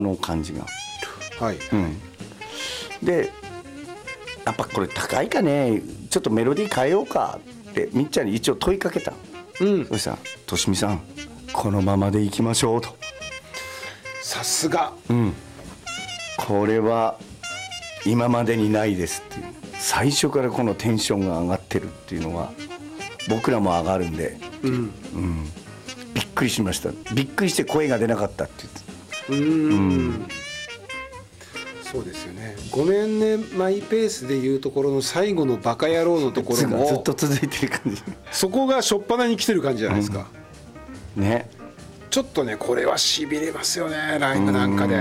の感じが、 はい、 でやっぱこれ高いかね、ちょっとメロディー変えようかってみっちゃんに一応問いかけた、そしたらとしみさんこのままでいきましょうと。 さすが、 これは今までにないですっていう、最初からこのテンションが上がってるっていうのは僕らも上がるんで、びっくりしました。びっくりして声が出なかったって言って、 そうですよね。ごめんねマイペースでいうところの最後のバカ野郎のところもずっと続いてる感じ、 そこが初っ端に来てる感じじゃないですか、 ね。 ちょっとねこれはしびれますよね、ライブなんかで。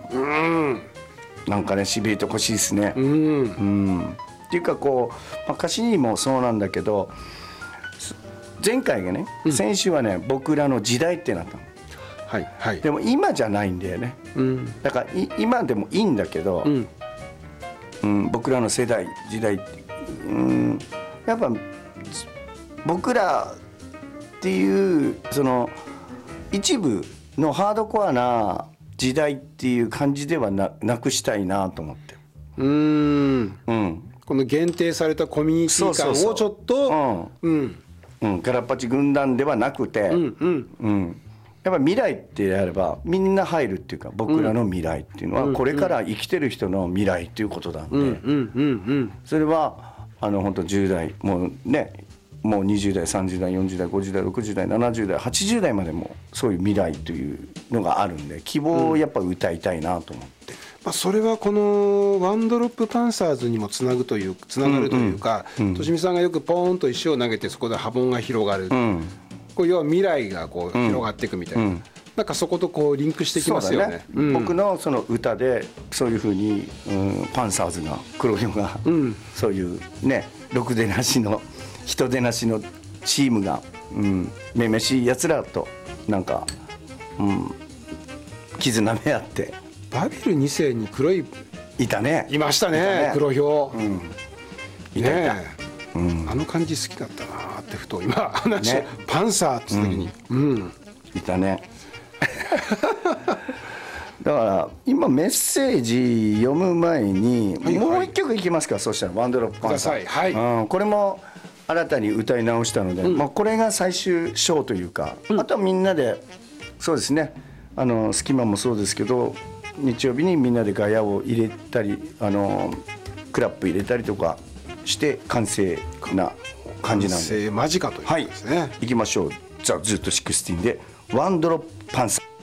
なんかねしびれてほしいですね。っていうかこう、歌詞にもそうなんだけど、前回がね、先週はね僕らの時代ってなったの。 はいはい、 でも今じゃないんだよね、だから今でもいいんだけど、僕らの世代時代って、やっぱ僕らっていうその一部のハードコアな時代っていう感じではなくしたいなと思って、この限定されたコミュニティ感をちょっとガラッパチ軍団ではなくて、やっぱ未来ってやればみんな入るっていうか、僕らの未来っていうのはこれから生きてる人の未来っていうことなんで、それは本当10代もうね、もう20代30代40代50代60代70代80代までもそういう未来というのがあるんで、希望をやっぱ歌いたいなと思って、 それはこのワンドロップパンサーズにもつながるというか、としみさんがよくポーンと石を投げてそこで波紋が広がる、こう要は未来がこう広がっていくみたいな、なんかそことこうリンクしてきますよね。 僕のその歌でそういうふうに、パンサーズが黒ひょが、そういうねろくでなしの人でなしのチームが、めめしいやつらとなんか、絆め合って。 バビル2世に黒いいたね、 いましたね、黒ひょ、 いたいた、 あの感じ好きだったなってふと今話、パンサーって時に、 いたねだから今メッセージ読む前にもう一曲いきますか。そうしたらワンドロップパンサー、これも新たに歌い直したので、これが最終章というか、あとはみんなでそうですね、隙間もそうですけど日曜日にみんなでガヤを入れたりクラップ入れたりとかして完成な感じなんで、 完成間近ということですね。 いきましょう。ザ・ずっと16でワンドロップパンサー。